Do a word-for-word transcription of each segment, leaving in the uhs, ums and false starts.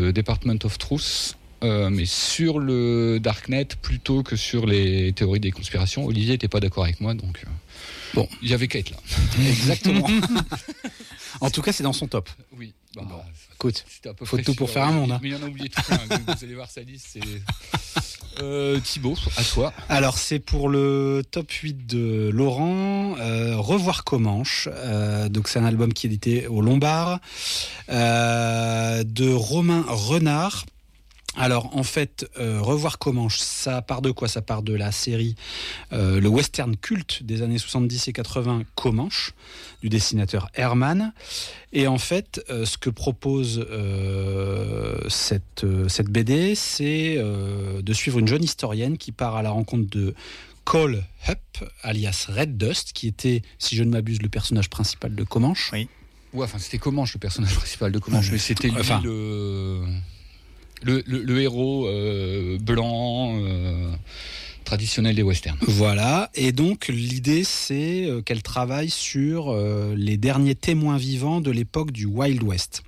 de Department of Truth, euh, mais sur le Darknet plutôt que sur les théories des conspirations. Olivier n'était pas d'accord avec moi, donc euh, bon, il y avait qu'à être là. Exactement. En tout cas, c'est dans son top. Oui. Bah, bon, écoute, faut tout sûr, pour faire un monde. Hein. Mais il y en a oublié tout plein. Vous allez voir sa liste. C'est... Euh, Thibaut, à toi. Alors, c'est pour le top huit de Laurent. Euh, Revoir Comanche. Euh, donc, c'est un album qui est édité au Lombard. Euh, de Romain Renard. Alors en fait, euh, Revoir Comanche, ça part de quoi ? Ça part de la série euh, le western culte des années soixante-dix et quatre-vingts, Comanche, du dessinateur Herman. Et en fait, euh, ce que propose euh, cette, euh, cette B D, c'est euh, de suivre une jeune historienne qui part à la rencontre de Cole Hupp, alias Red Dust, qui était, si je ne m'abuse, le personnage principal de Comanche. Oui. Ouais, enfin c'était Comanche, le personnage principal de Comanche, mais c'était lui enfin, le... Le, le, le héros euh, blanc euh, traditionnel des westerns. Voilà, et donc l'idée c'est euh, qu'elle travaille sur euh, les derniers témoins vivants de l'époque du Wild West.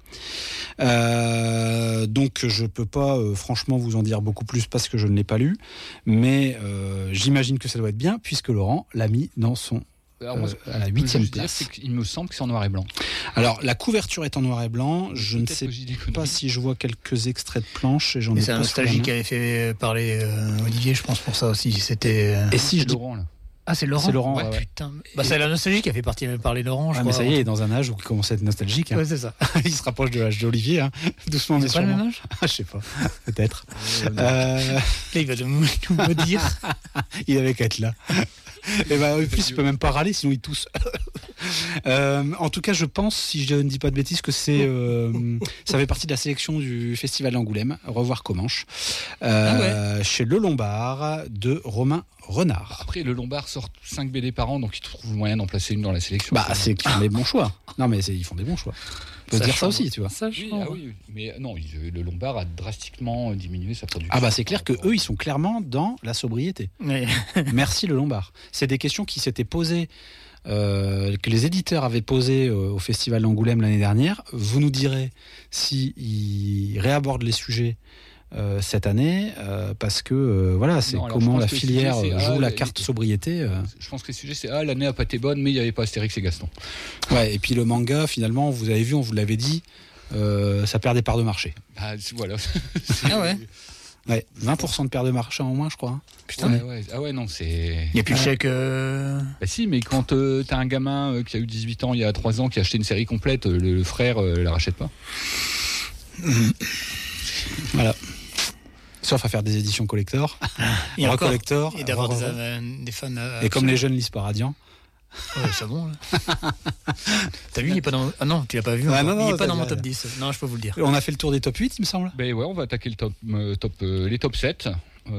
Euh, donc je peux pas euh, franchement vous en dire beaucoup plus parce que je ne l'ai pas lu, mais euh, j'imagine que ça doit être bien puisque Laurent l'a mis dans son... Alors moi, euh, à la huitième place. Dire, il me semble que c'est en noir et blanc. Alors la couverture est en noir et blanc. Je Peut-être ne sais pas si je vois quelques extraits de planches. Et j'en ai c'est un nostalgie qui avait fait parler euh, Olivier, je pense pour ça aussi. C'était. Euh... Et si je dis... Laurent là. Ah, c'est Laurent. C'est Laurent. Ouais, ouais, putain. Bah, c'est la nostalgie qui a fait partie parler Laurent. Je ah, crois, mais ça y est, il est dans un âge où il commence à être nostalgique. Hein. Ouais, c'est ça. Il se rapproche de l'âge d'Olivier, hein. Doucement, mais c'est pas sûrement. le même âge. Ah, je sais pas. Peut-être. Euh, euh... Là, il va tout me dire. Il avait qu'à être là. Et bah, en plus, il peut même pas râler, sinon il tousse. euh, en tout cas, je pense, si je ne dis pas de bêtises, que c'est, euh, ça fait partie de la sélection du Festival d'Angoulême, Revoir Comanche, euh, ah ouais. chez Le Lombard de Romain Renard. Après, Le Lombard sort cinq B D par an, donc ils trouvent moyen d'en placer une dans la sélection. Bah, c'est qu'ils font des bons choix. Non, mais c'est, ils font des bons choix. On peut ça dire change. Ça aussi, tu vois. Ça oui, ah oui, mais non, le Lombard a drastiquement diminué sa production. Ah bah c'est clair que eux, ils sont clairement dans la sobriété. Oui. Merci Le Lombard. C'est des questions qui s'étaient posées, euh, que les éditeurs avaient posées euh, au Festival d'Angoulême l'année dernière. Vous nous direz s'ils réabordent les sujets euh, cette année, euh, parce que euh, voilà, c'est non, comment la filière sujet, joue ah, la carte et, sobriété. Euh. Je pense que le sujet c'est ah l'année a pas été bonne, mais il n'y avait pas Astérix et Gaston. Ouais, et puis le manga, finalement, vous avez vu, on vous l'avait dit, euh, ça perd des parts de marché. Ah voilà. Ah ouais. Ouais, vingt pour cent de perte de marché en moins, je crois. Putain. Ouais, ouais. Ah ouais, non, c'est... Il n'y a plus de chèque... Euh... Bah si, mais quand euh, t'as un gamin euh, qui a eu dix-huit ans il y a trois ans, qui a acheté une série complète, euh, le, le frère euh, la rachète pas. Voilà. Sauf à faire des éditions collector. Et encore, collector. Et d'avoir des, euh, des fans... Euh, et comme les jeunes lisent pas Radiant. Ouais, c'est bon, là. T'as vu, il n'est pas dans... Ah non, tu l'as pas vu. Ouais, non, non, il n'est pas dans mon top dix. Non, je peux vous le dire. On a fait le tour des top huit, il me semble. Ben ouais, on va attaquer le top, euh, top, euh, les top sept.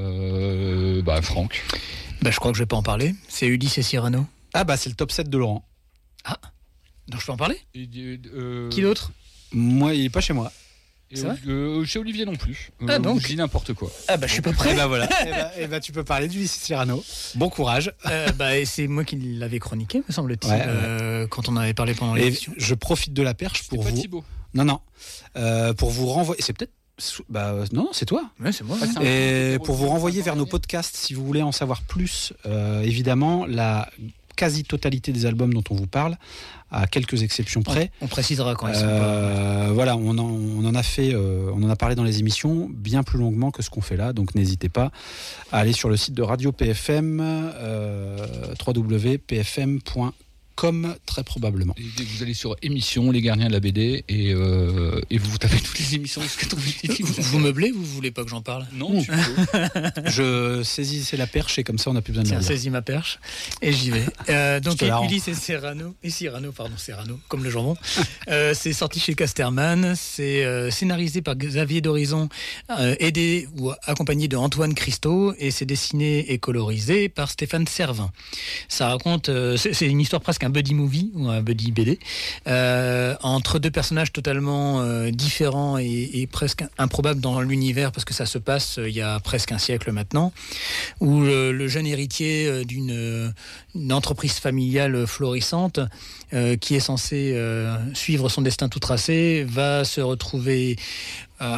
Euh, bah, Franck. Bah, je crois que je vais pas en parler. C'est Ulysse et Cyrano. Ah, bah, c'est le top sept de Laurent. Ah, donc je peux en parler et, euh, Qui d'autre? Moi, il est pas chez moi. Et euh, chez Olivier non plus. Ah, euh, donc je dis n'importe quoi. Ah bah je suis pas prêt. Et bah voilà. et, bah, et bah tu peux parler du Cyrano. Bon courage. Euh, bah et c'est moi qui l'avais chroniqué, me semble-t-il, ouais, euh, ouais. quand on avait parlé pendant l'émission. Je profite de la perche pour C'était vous. Pas Thibaut. Non non. Euh, pour vous renvoyer. C'est peut-être. Bah non, c'est toi. Ouais, c'est moi. Ah, c'est et pour vous renvoyer vers nos podcasts, si vous voulez en savoir plus, euh, évidemment la quasi-totalité des albums dont on vous parle, à quelques exceptions près. On, on précisera quand ils sont euh, pas... Voilà, on en, on en a fait, euh, on en a parlé dans les émissions bien plus longuement que ce qu'on fait là, donc n'hésitez pas à aller sur le site de Radio P F M, euh, w w w point p f m point com très probablement. Et vous allez sur émission, les gardiens de la B D, et, euh, et vous tapez toutes les émissions jusqu'à trouver le titre. Vous meublez ou vous voulez pas que j'en parle? Non, mmh. tu peux. Je saisis la perche et comme ça on n'a plus besoin de Tiens, saisis ma perche et j'y vais. Euh, donc Ulysse et Cyrano, et Cyrano, pardon, Cyrano, comme le jambon. euh, c'est sorti chez Casterman, c'est euh, scénarisé par Xavier Dorizon, euh, aidé ou accompagné de Antoine Christo, et c'est dessiné et colorisé par Stéphane Servin. Ça raconte, euh, c'est, c'est une histoire presque un buddy movie ou un buddy B D euh, entre deux personnages totalement euh, différents et, et presque improbables dans l'univers parce que ça se passe euh, il y a presque un siècle maintenant, où le, le jeune héritier euh, d'une euh, une entreprise familiale florissante euh, qui est censé euh, suivre son destin tout tracé va se retrouver